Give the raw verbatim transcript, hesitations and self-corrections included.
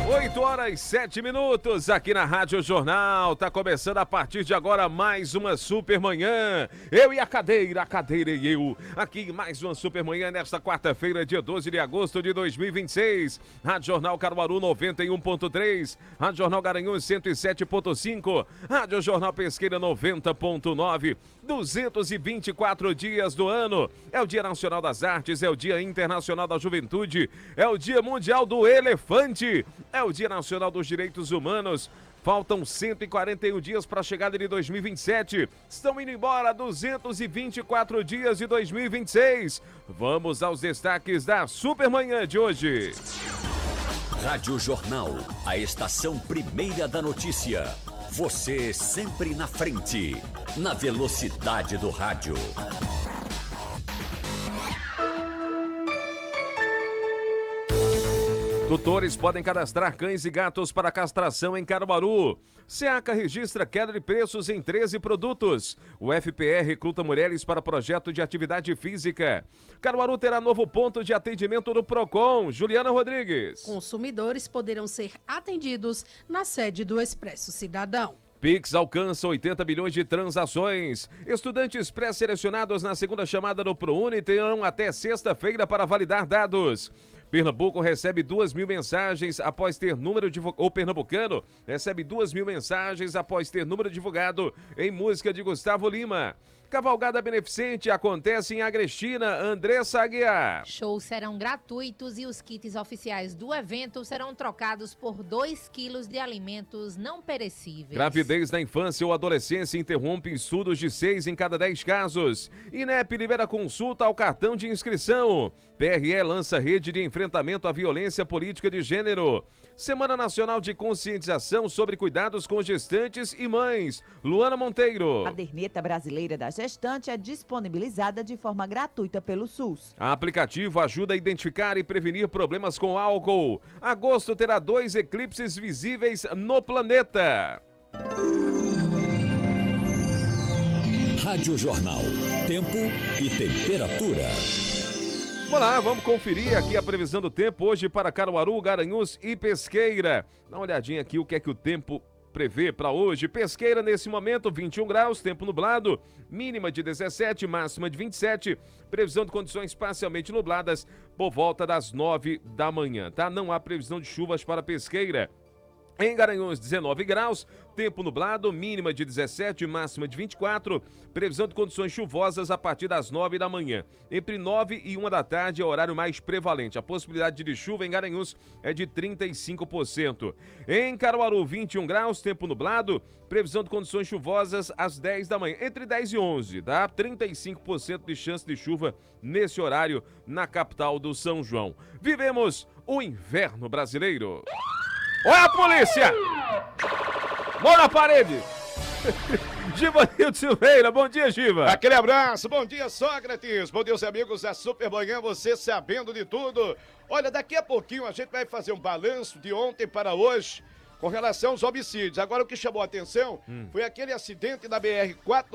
oito horas e sete minutos aqui na Rádio Jornal. Tá começando a partir de agora mais uma super manhã. Eu e a cadeira, a cadeira e eu. Aqui mais uma super manhã nesta quarta-feira, dia doze de agosto de dois mil e vinte e seis. Rádio Jornal Caruaru noventa e um ponto três. Rádio Jornal Garanhuns cento e sete ponto cinco. Rádio Jornal Pesqueira noventa ponto nove. duzentos e vinte e quatro dias do ano. É o Dia Nacional das Artes, é o Dia Internacional da Juventude, é o Dia Mundial do Elefante. É o Dia Nacional dos Direitos Humanos. Faltam cento e quarenta e um dias para a chegada de dois mil e vinte e sete. Estão indo embora duzentos e vinte e quatro dias de dois mil e vinte e seis. Vamos aos destaques da Supermanhã de hoje. Rádio Jornal, a estação primeira da notícia. Você sempre na frente, na velocidade do rádio. Tutores podem cadastrar cães e gatos para castração em Caruaru. SEACA registra queda de preços em treze produtos. O F P R recruta mulheres para projeto de atividade física. Caruaru terá novo ponto de atendimento do Procon. Juliana Rodrigues. Consumidores poderão ser atendidos na sede do Expresso Cidadão. Pix alcança oitenta milhões de transações. Estudantes pré-selecionados na segunda chamada do ProUni terão até sexta-feira para validar dados. Pernambuco recebe duas mil mensagens após ter número divulgado. O pernambucano recebe duas mil mensagens após ter número divulgado em música de Gustavo Lima. Cavalgada beneficente acontece em Agrestina. Andressa Aguiar. Shows serão gratuitos e os kits oficiais do evento serão trocados por dois quilos de alimentos não perecíveis. Gravidez na infância ou adolescência interrompe estudos de seis em cada dez casos. INEP libera consulta ao cartão de inscrição. P R E lança rede de enfrentamento à violência política de gênero. Semana Nacional de Conscientização sobre Cuidados com Gestantes e Mães. Luana Monteiro. A caderneta brasileira da gestante é disponibilizada de forma gratuita pelo SUS. O aplicativo ajuda a identificar e prevenir problemas com álcool. Agosto terá dois eclipses visíveis no planeta. Rádio Jornal, tempo e temperatura. Vamos lá, vamos conferir aqui a previsão do tempo hoje para Caruaru, Garanhuns e Pesqueira. Dá uma olhadinha aqui o que é que o tempo prevê para hoje. Pesqueira nesse momento vinte e um graus, tempo nublado, mínima de dezessete, máxima de vinte e sete. Previsão de condições parcialmente nubladas por volta das nove da manhã, tá? Não há previsão de chuvas para Pesqueira. Em Garanhuns, dezenove graus, tempo nublado, mínima de dezessete, máxima de vinte e quatro. Previsão de condições chuvosas a partir das nove da manhã. Entre nove e uma da tarde é o horário mais prevalente. A possibilidade de chuva em Garanhuns é de trinta e cinco por cento. Em Caruaru, vinte e um graus, tempo nublado. Previsão de condições chuvosas às dez da manhã. Entre dez e onze, dá trinta e cinco por cento de chance de chuva nesse horário na capital do São João. Vivemos o inverno brasileiro. Olha a polícia! Mão na parede! Givanildo Silveira, bom dia, Giva! Aquele abraço, bom dia, Sócrates! Bom dia, os amigos da Supermanhã, você sabendo de tudo. Olha, daqui a pouquinho a gente vai fazer um balanço de ontem para hoje com relação aos homicídios. Agora, o que chamou a atenção hum. foi aquele acidente na B R quatrocentos